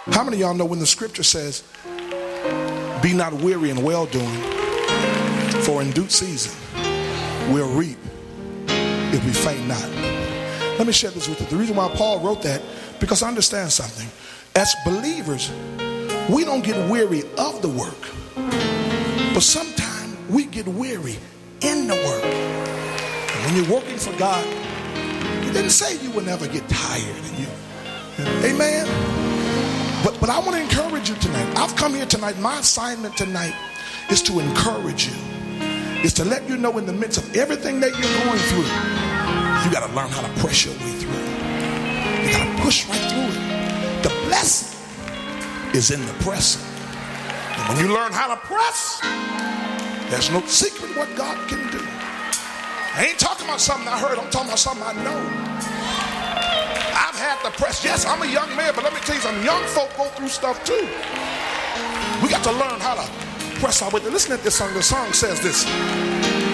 How many of y'all know when the scripture says, be not weary in well doing, for in due season we'll reap if we faint not. Let me share this with you. The reason why Paul wrote that, because I understand something. As believers, we don't get weary of the work, but sometimes we get weary in the work. And when you're working for God, he didn't say you will never get tired. Amen. But I want to encourage you tonight. I've come here tonight. My assignment tonight is to encourage you. Is to let you know in the midst of everything that you're going through, you got to learn how to press your way through it. You got to push right through it. The blessing is in the pressing. And when you learn how to press, there's no secret what God can do. I ain't talking about something I heard. I'm talking about something I know. I've had to press. Yes, I'm a young man, but let me tell you something. Young folk go through stuff too. We got to learn how to press our way. Listen to this song. The song says this.